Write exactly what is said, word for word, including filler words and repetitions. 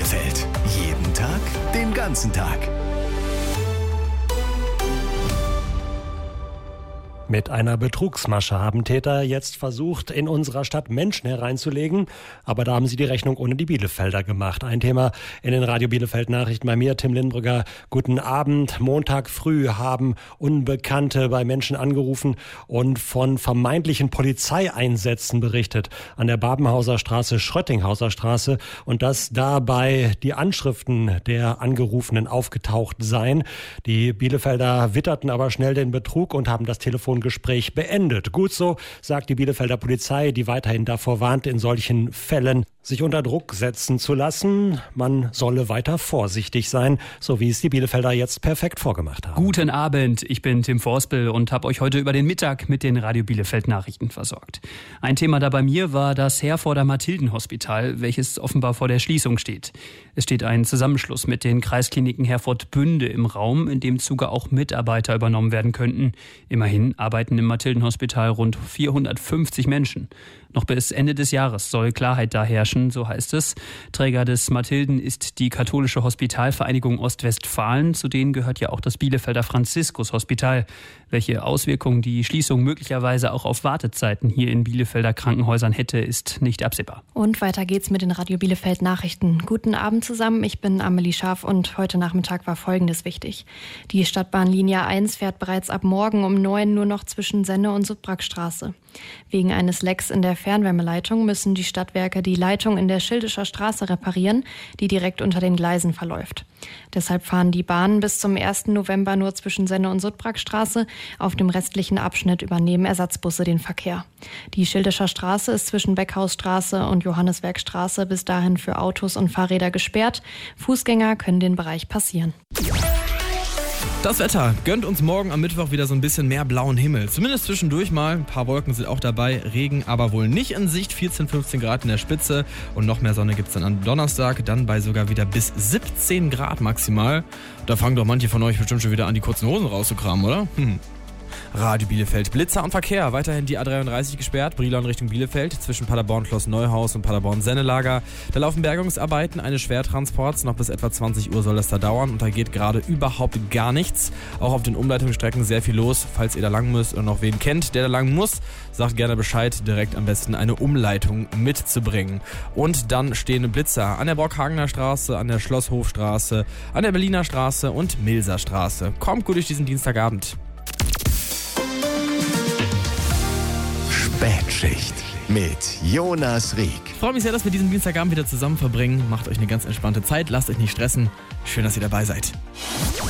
Bielefeld. Jeden Tag, den ganzen Tag. Mit einer Betrugsmasche haben Täter jetzt versucht, in unserer Stadt Menschen hereinzulegen. Aber da haben sie die Rechnung ohne die Bielefelder gemacht. Ein Thema in den Radio Bielefeld Nachrichten bei mir, Tim Lindbrügger. Guten Abend. Montag früh haben Unbekannte bei Menschen angerufen und von vermeintlichen Polizeieinsätzen berichtet. An der Babenhauser Straße, Schröttinghauser Straße. Und dass dabei die Anschriften der Angerufenen aufgetaucht seien. Die Bielefelder witterten aber schnell den Betrug und haben das Telefon Gespräch beendet. Gut so, sagt die Bielefelder Polizei, die weiterhin davor warnt, in solchen Fällen sich unter Druck setzen zu lassen. Man solle weiter vorsichtig sein, so wie es die Bielefelder jetzt perfekt vorgemacht haben. Guten Abend, ich bin Tim Forspel und habe euch heute über den Mittag mit den Radio Bielefeld Nachrichten versorgt. Ein Thema da bei mir war das Herforder Mathildenhospital, welches offenbar vor der Schließung steht. Es steht ein Zusammenschluss mit den Kreiskliniken Herford-Bünde im Raum, in dem Zuge auch Mitarbeiter übernommen werden könnten. Immerhin arbeiten im Mathildenhospital rund vierhundertfünfzig Menschen. Noch bis Ende des Jahres soll Klarheit da herrschen, so heißt es. Träger des Mathilden ist die Katholische Hospitalvereinigung Ostwestfalen. Zu denen gehört ja auch das Bielefelder Franziskus-Hospital. Welche Auswirkungen die Schließung möglicherweise auch auf Wartezeiten hier in Bielefelder Krankenhäusern hätte, ist nicht absehbar. Und weiter geht's mit den Radio Bielefeld Nachrichten. Guten Abend zusammen, ich bin Amelie Scharf und heute Nachmittag war Folgendes wichtig. Die Stadtbahnlinie eins fährt bereits ab morgen um neun nur noch zwischen Senne und Südbrackstraße. Wegen eines Lecks in der Fernwärmeleitung müssen die Stadtwerke die Leitung in der Schildischer Straße reparieren, die direkt unter den Gleisen verläuft. Deshalb fahren die Bahnen bis zum ersten November nur zwischen Senne und Südbrackstraße. Auf dem restlichen Abschnitt übernehmen Ersatzbusse den Verkehr. Die Schildischer Straße ist zwischen Beckhausstraße und Johanneswerkstraße bis dahin für Autos und Fahrräder gesperrt. Fußgänger können den Bereich passieren. Das Wetter gönnt uns morgen am Mittwoch wieder so ein bisschen mehr blauen Himmel. Zumindest zwischendurch mal. Ein paar Wolken sind auch dabei. Regen aber wohl nicht in Sicht. vierzehn, fünfzehn Grad in der Spitze. Und noch mehr Sonne gibt es dann am Donnerstag. Dann bei sogar wieder bis siebzehn Grad maximal. Da fangen doch manche von euch bestimmt schon wieder an, die kurzen Hosen rauszukramen, oder? Hm. Radio Bielefeld. Blitzer und Verkehr. Weiterhin die A dreiunddreißig gesperrt. Brilon Richtung Bielefeld. Zwischen Paderborn-Schloss-Neuhaus und Paderborn-Sennelager. Da laufen Bergungsarbeiten eines Schwertransports. Noch bis etwa zwanzig Uhr soll das da dauern. Und da geht gerade überhaupt gar nichts. Auch auf den Umleitungsstrecken sehr viel los. Falls ihr da lang müsst und noch wen kennt, der da lang muss, sagt gerne Bescheid. Direkt am besten eine Umleitung mitzubringen. Und dann stehen Blitzer an der Brockhagener Straße, an der Schlosshofstraße, an der Berliner Straße und Milser Straße. Kommt gut durch diesen Dienstagabend. Spätschicht mit Jonas Rieck. Ich freue mich sehr, dass wir diesen Dienstagabend wieder zusammen verbringen. Macht euch eine ganz entspannte Zeit, lasst euch nicht stressen. Schön, dass ihr dabei seid.